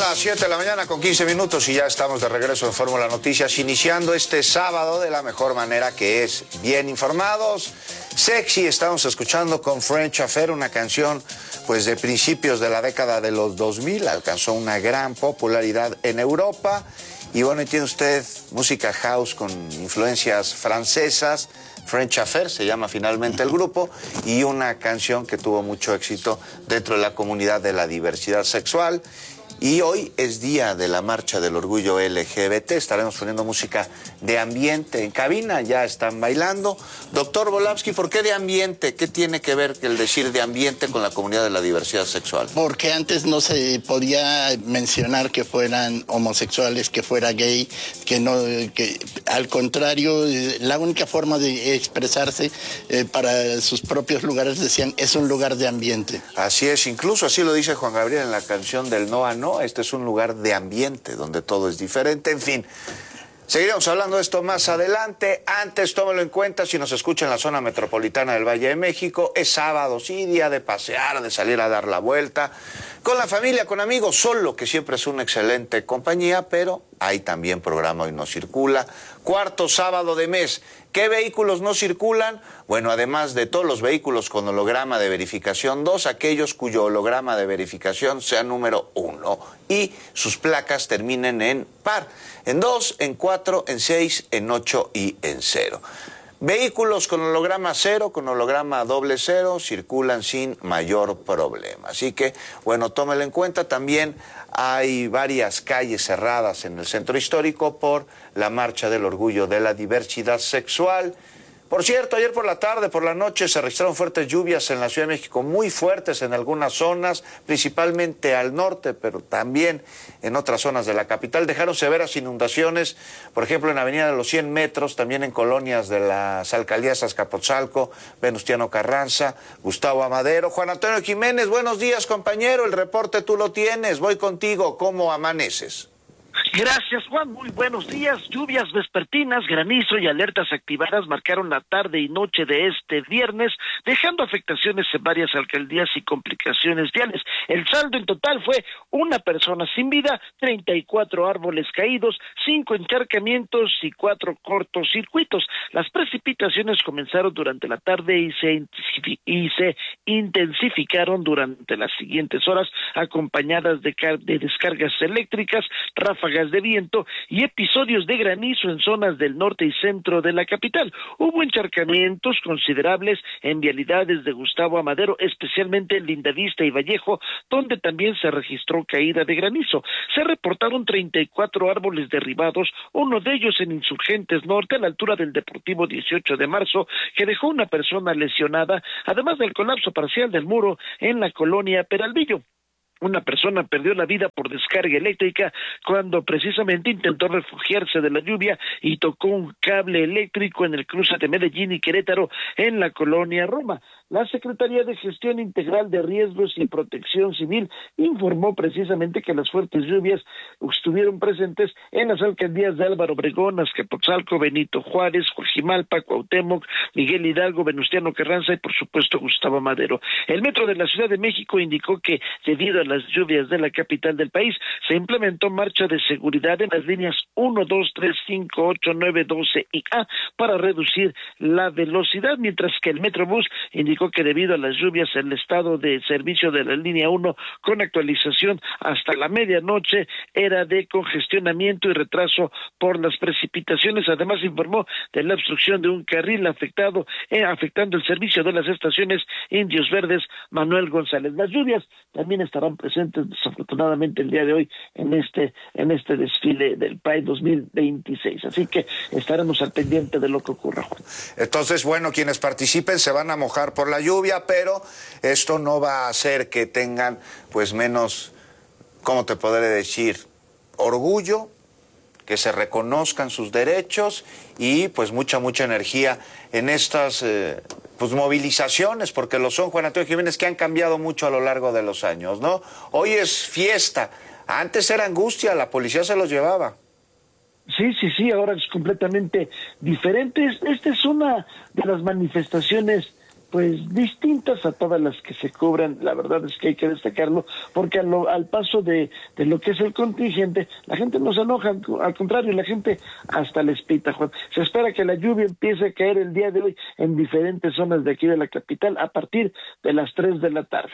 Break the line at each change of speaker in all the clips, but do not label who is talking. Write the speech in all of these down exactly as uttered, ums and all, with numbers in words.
las siete de la mañana con quince minutos y ya estamos de regreso en Fórmula Noticias, iniciando este sábado de la mejor manera, que es bien informados, sexy. Estamos escuchando con French Affair, una canción pues de principios de la década de los dos mil, alcanzó una gran popularidad en Europa. Y bueno, y tiene usted música house con influencias francesas, French Affair se llama finalmente el grupo, y una canción que tuvo mucho éxito dentro de la comunidad de la diversidad sexual. Y hoy es día de la marcha del orgullo L G B T, estaremos poniendo música de ambiente en cabina, ya están bailando. Doctor Volavsky, ¿por qué de ambiente? ¿Qué tiene que ver el decir de ambiente con la comunidad de la diversidad sexual?
Porque antes no se podía mencionar que fueran homosexuales, que fuera gay, que no, que al contrario, la única forma de expresarse eh, para sus propios lugares, decían, es un lugar de ambiente.
Así es, incluso así lo dice Juan Gabriel en la canción del No a No. Este es un lugar de ambiente donde todo es diferente. En fin, seguiremos hablando de esto más adelante. Antes, tómelo en cuenta, si nos escucha en la zona metropolitana del Valle de México, es sábado, sí, día de pasear, de salir a dar la vuelta, con la familia, con amigos, solo, que siempre es una excelente compañía, pero hay también programa Hoy No Circula. Cuarto sábado de mes. ¿Qué vehículos no circulan? Bueno, además de todos los vehículos con holograma de verificación dos, aquellos cuyo holograma de verificación sea número uno y sus placas terminen en par, en dos, en cuatro, en seis, en ocho y en cero. Vehículos con holograma cero, con holograma doble cero, circulan sin mayor problema. Así que, bueno, tómelo en cuenta. También hay varias calles cerradas en el centro histórico por la marcha del orgullo de la diversidad sexual. Por cierto, ayer por la tarde, por la noche, se registraron fuertes lluvias en la Ciudad de México, muy fuertes en algunas zonas, principalmente al norte, pero también en otras zonas de la capital. Dejaron severas inundaciones, por ejemplo, en Avenida de los cien metros, también en colonias de las alcaldías Azcapotzalco, Venustiano Carranza, Gustavo Amadero. Juan Antonio Jiménez, buenos días, compañero, el reporte tú lo tienes, voy contigo, ¿cómo amaneces?
Gracias, Juan. Muy buenos días. Lluvias vespertinas, granizo y alertas activadas marcaron la tarde y noche de este viernes, dejando afectaciones en varias alcaldías y complicaciones viales. El saldo en total fue una persona sin vida, treinta y cuatro árboles caídos, cinco encharcamientos y cuatro cortocircuitos. Las precipitaciones comenzaron durante la tarde y se, y se intensificaron durante las siguientes horas, acompañadas de, de descargas eléctricas, ráfagas de viento y episodios de granizo en zonas del norte y centro de la capital. Hubo encharcamientos considerables en vialidades de Gustavo Amadero, especialmente en Lindavista y Vallejo, donde también se registró caída de granizo. Se reportaron treinta y cuatro árboles derribados, uno de ellos en Insurgentes Norte, a la altura del Deportivo dieciocho de marzo, que dejó una persona lesionada, además del colapso parcial del muro en la colonia Peralvillo. Una persona perdió la vida por descarga eléctrica cuando precisamente intentó refugiarse de la lluvia y tocó un cable eléctrico en el cruce de Medellín y Querétaro en la colonia Roma. La Secretaría de Gestión Integral de Riesgos y Protección Civil informó precisamente que las fuertes lluvias estuvieron presentes en las alcaldías de Álvaro Obregón, Azcapotzalco, Benito Juárez, Coajimalpa, Cuauhtémoc, Miguel Hidalgo, Venustiano Carranza y por supuesto Gustavo Amadero. El Metro de la Ciudad de México indicó que debido a las lluvias de la capital del país se implementó marcha de seguridad en las líneas uno, dos, tres, cinco, ocho, nueve, doce y A para reducir la velocidad, mientras que el Metrobús indicó que debido a las lluvias el estado de servicio de la línea uno con actualización hasta la medianoche era de congestionamiento y retraso por las precipitaciones. Además informó de la obstrucción de un carril afectado eh, afectando el servicio de las estaciones Indios Verdes Manuel González. Las lluvias también estarán presentes desafortunadamente el día de hoy en este en este desfile del Pride dos mil veintiséis, así que estaremos al pendiente de lo que ocurra, Juan.
Entonces, bueno, quienes participen se van a mojar por la lluvia, pero esto no va a hacer que tengan pues menos, ¿cómo te podré decir?, orgullo, que se reconozcan sus derechos y pues mucha, mucha energía en estas eh, pues movilizaciones, porque lo son, Juan Antonio Jiménez, que han cambiado mucho a lo largo de los años, ¿no? Hoy es fiesta, antes era angustia, la policía se los llevaba.
Sí, sí, sí, ahora es completamente diferente. Esta es una de las manifestaciones pues distintas a todas las que se cubren. La verdad es que hay que destacarlo, porque al, al paso de, de lo que es el contingente, la gente no se enoja, al, al contrario, la gente hasta les pita, Juan. Se espera que la lluvia empiece a caer el día de hoy en diferentes zonas de aquí de la capital a partir de las tres de la tarde.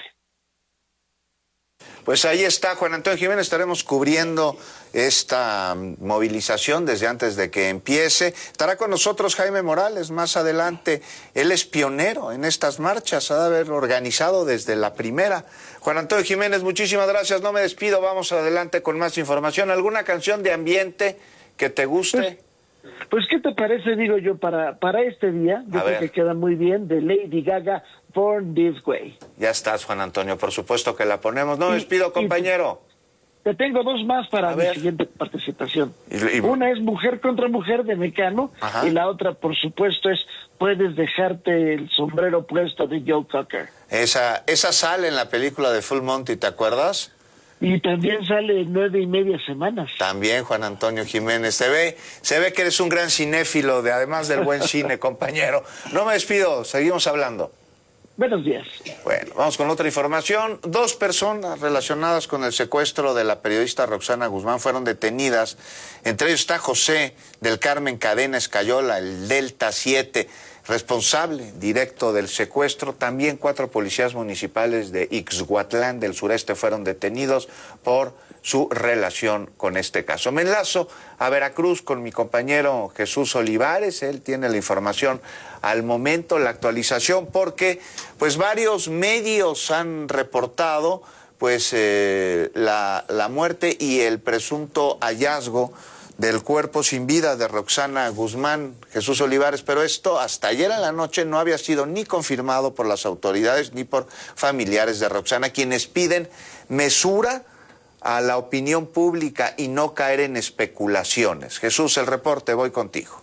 Pues ahí está, Juan Antonio Jiménez, estaremos cubriendo esta movilización desde antes de que empiece. Estará con nosotros Jaime Morales más adelante. Él es pionero en estas marchas, ha de haber organizado desde la primera. Juan Antonio Jiménez, muchísimas gracias, no me despido, vamos adelante con más información. ¿Alguna canción de ambiente que te guste?
Pues, pues ¿qué te parece, digo yo, para, para este día? Yo
A
creo
ver.
que queda muy bien, de Lady Gaga, Born This Way.
Ya estás, Juan Antonio, por supuesto que la ponemos. No me
Y-
despido, compañero.
Te tengo dos más para
A
mi
ver.
siguiente participación.
Y- y-
Una es Mujer contra Mujer de Mecano.
Ajá.
Y la otra, por supuesto, es Puedes dejarte el sombrero puesto de Joe Cocker.
Esa, esa sale en la película de Full Monty, ¿te acuerdas?
Y también sale en nueve y media semanas.
También, Juan Antonio Jiménez. Se ve, se ve que eres un gran cinéfilo, de, además del buen cine, compañero. No me despido, seguimos hablando.
Buenos días.
Bueno, vamos con otra información. Dos personas relacionadas con el secuestro de la periodista Roxana Guzmán fueron detenidas. Entre ellos está José del Carmen Cadena Escayola, el Delta siete, responsable directo del secuestro. También cuatro policías municipales de Ixhuatlán del sureste fueron detenidos por su relación con este caso. Me enlazo a Veracruz con mi compañero Jesús Olivares. Él tiene la información al momento, la actualización, porque pues varios medios han reportado pues eh, la, la muerte y el presunto hallazgo del cuerpo sin vida de Roxana Guzmán. Jesús Olivares, pero esto hasta ayer en la noche no había sido ni confirmado por las autoridades ni por familiares de Roxana, quienes piden mesura a la opinión pública y no caer en especulaciones. Jesús, el reporte, voy contigo.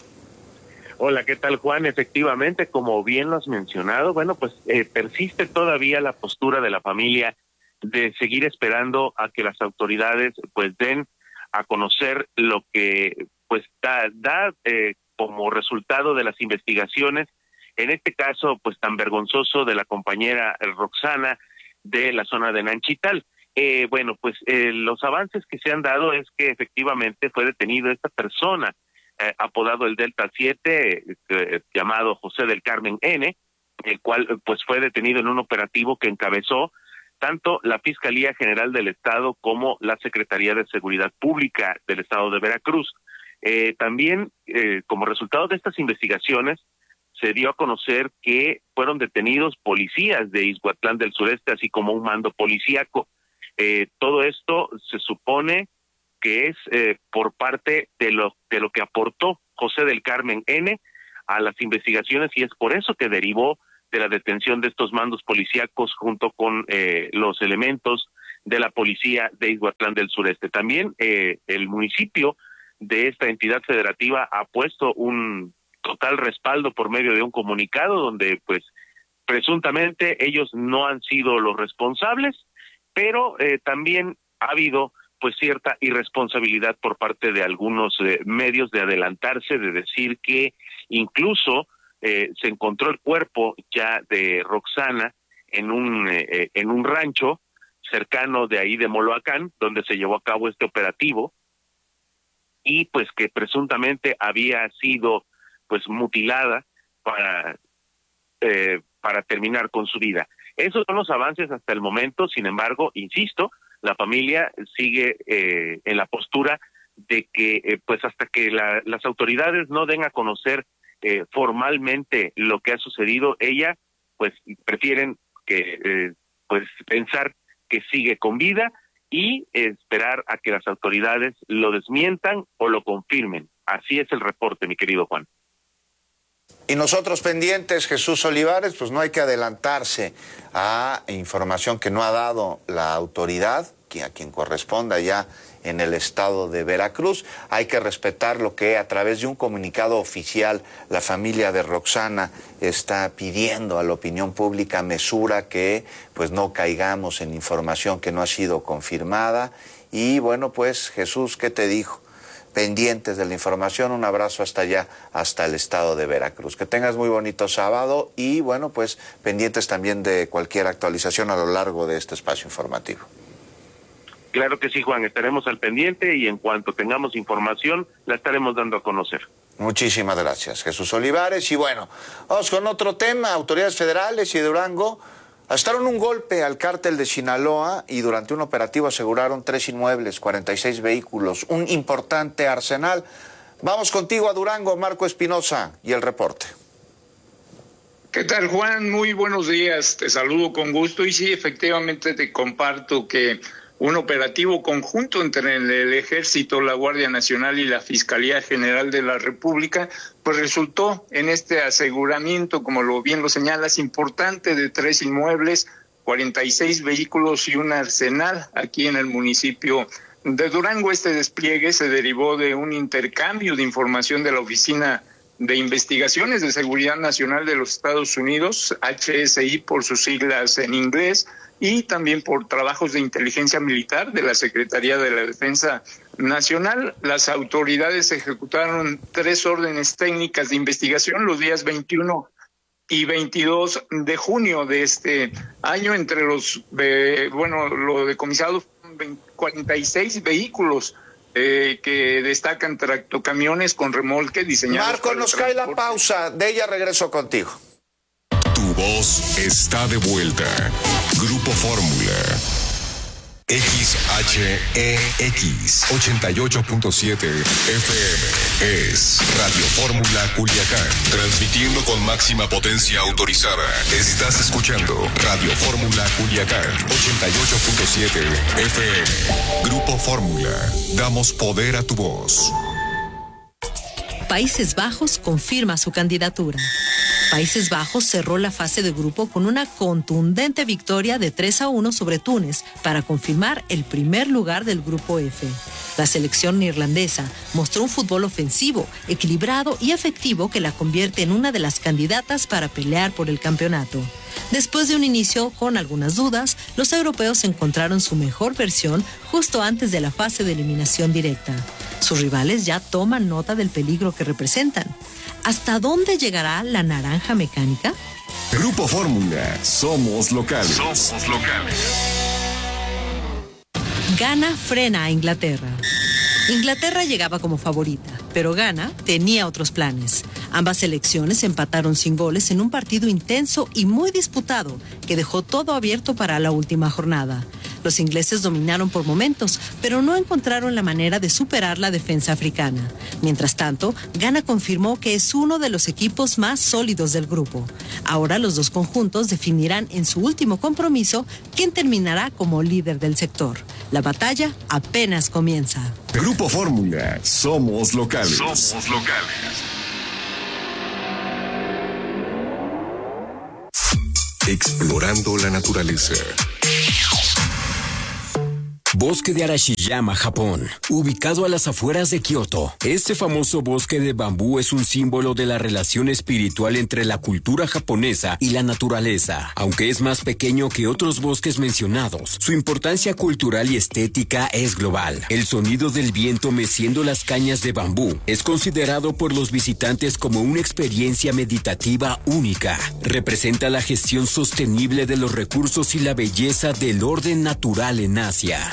Hola, ¿qué tal, Juan? Efectivamente, como bien lo has mencionado, bueno, pues eh, persiste todavía la postura de la familia de seguir esperando a que las autoridades pues den a conocer lo que pues da, da eh, como resultado de las investigaciones, en este caso pues tan vergonzoso de la compañera Roxana de la zona de Nanchital. Eh, bueno, pues eh, los avances que se han dado es que efectivamente fue detenido esta persona, eh, apodado el Delta siete, eh, llamado José del Carmen N., el cual pues fue detenido en un operativo que encabezó tanto la Fiscalía General del Estado como la Secretaría de Seguridad Pública del Estado de Veracruz. Eh, también, eh, como resultado de estas investigaciones, se dio a conocer que fueron detenidos policías de Ixhuatlán del Sureste, así como un mando policíaco. Eh, todo esto se supone que es eh, por parte de lo, de lo que aportó José del Carmen N. a las investigaciones, y es por eso que derivó de la detención de estos mandos policíacos junto con eh, los elementos de la policía de Ixhuatlán del Sureste. También eh, el municipio de esta entidad federativa ha puesto un total respaldo por medio de un comunicado donde pues presuntamente ellos no han sido los responsables, pero eh, también ha habido pues cierta irresponsabilidad por parte de algunos eh, medios de adelantarse, de decir que incluso eh, se encontró el cuerpo ya de Roxana en un eh, en un rancho cercano de ahí de Moloacán, donde se llevó a cabo este operativo, y pues que presuntamente había sido pues mutilada para eh, para terminar con su vida. Esos son los avances hasta el momento. Sin embargo, insisto, la familia sigue eh, en la postura de que eh, pues hasta que la, las autoridades no den a conocer eh, formalmente lo que ha sucedido, ella pues prefieren que eh, pues pensar que sigue con vida y esperar a que las autoridades lo desmientan o lo confirmen. Así es el reporte, mi querido Juan.
Y nosotros pendientes, Jesús Olivares, pues no hay que adelantarse a información que no ha dado la autoridad, a quien corresponda ya en el estado de Veracruz. Hay que respetar lo que a través de un comunicado oficial la familia de Roxana está pidiendo a la opinión pública mesura, que pues no caigamos en información que no ha sido confirmada. Y bueno, pues Jesús, ¿qué te dijo? pendientes de la información. Un abrazo hasta allá, hasta el estado de Veracruz. Que tengas muy bonito sábado y, bueno, pues pendientes también de cualquier actualización a lo largo de este espacio informativo.
Claro que sí, Juan, estaremos al pendiente y en cuanto tengamos información la estaremos dando a conocer.
Muchísimas gracias, Jesús Olivares. Y bueno, vamos con otro tema. Autoridades federales y de Durango asestaron un golpe al cártel de Sinaloa y durante un operativo aseguraron tres inmuebles, cuarenta y seis vehículos, un importante arsenal. Vamos contigo a Durango, Marco Espinosa, y el reporte.
¿Qué tal, Juan? Muy buenos días, te saludo con gusto y sí, efectivamente te comparto que un operativo conjunto entre el Ejército, la Guardia Nacional y la Fiscalía General de la República, pues resultó en este aseguramiento, como lo bien lo señalas, importante de tres inmuebles, cuarenta y seis vehículos y un arsenal aquí en el municipio de Durango. Este despliegue se derivó de un intercambio de información de la Oficina de Investigaciones de Seguridad Nacional de los Estados Unidos, H S I por sus siglas en inglés, y también por trabajos de inteligencia militar de la Secretaría de la Defensa Nacional. Las autoridades ejecutaron tres órdenes técnicas de investigación los días veintiuno y veintidós de junio de este año. Entre los, eh, bueno, lo decomisado fueron cuarenta y seis vehículos eh, que destacan tractocamiones con remolque diseñados.
Marco, nos cae la pausa, de ella regreso contigo.
Tu voz está de vuelta. Grupo Fórmula. X H E X ochenta y ocho punto siete F M es Radio Fórmula Culiacán, transmitiendo con máxima potencia autorizada. Estás escuchando Radio Fórmula Culiacán ochenta y ocho punto siete F M. Grupo Fórmula, damos poder a tu voz.
Países Bajos confirma su candidatura. Países Bajos cerró la fase de grupo con una contundente victoria de tres a uno sobre Túnez para confirmar el primer lugar del grupo F. La selección neerlandesa mostró un fútbol ofensivo, equilibrado y efectivo que la convierte en una de las candidatas para pelear por el campeonato. Después de un inicio con algunas dudas, los europeos encontraron su mejor versión justo antes de la fase de eliminación directa. Sus rivales ya toman nota del peligro que representan. ¿Hasta dónde llegará la naranja mecánica?
Grupo Fórmula, somos locales. Somos locales.
Ghana frena a Inglaterra. Inglaterra llegaba como favorita, pero Ghana tenía otros planes. Ambas selecciones empataron sin goles en un partido intenso y muy disputado que dejó todo abierto para la última jornada. Los ingleses dominaron por momentos, pero no encontraron la manera de superar la defensa africana. Mientras tanto, Ghana confirmó que es uno de los equipos más sólidos del grupo. Ahora los dos conjuntos definirán en su último compromiso quién terminará como líder del sector. La batalla apenas comienza.
Grupo Fórmula, somos locales. Somos locales. Explorando la naturaleza.
Bosque de Arashiyama, Japón, ubicado a las afueras de Kioto. Este famoso bosque de bambú es un símbolo de la relación espiritual entre la cultura japonesa y la naturaleza. Aunque es más pequeño que otros bosques mencionados, su importancia cultural y estética es global. El sonido del viento meciendo las cañas de bambú es considerado por los visitantes como una experiencia meditativa única. Representa la gestión sostenible de los recursos y la belleza del orden natural en Asia.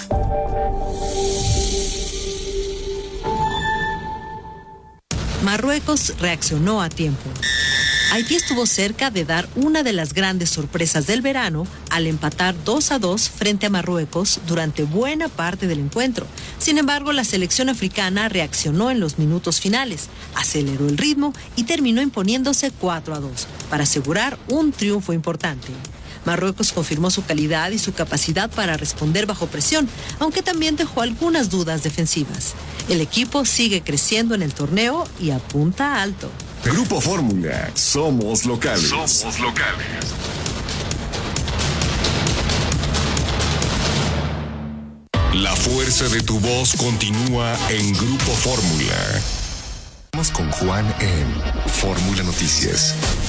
Marruecos reaccionó a tiempo. Haití estuvo cerca de dar una de las grandes sorpresas del verano al empatar dos a dos frente a Marruecos durante buena parte del encuentro. Sin embargo, la selección africana reaccionó en los minutos finales, aceleró el ritmo y terminó imponiéndose cuatro a dos para asegurar un triunfo importante. Marruecos confirmó su calidad y su capacidad para responder bajo presión, aunque también dejó algunas dudas defensivas. El equipo sigue creciendo en el torneo y apunta alto.
Grupo Fórmula, somos locales. Somos locales. La fuerza de tu voz continúa en Grupo Fórmula. Vamos con Juan en Fórmula Noticias.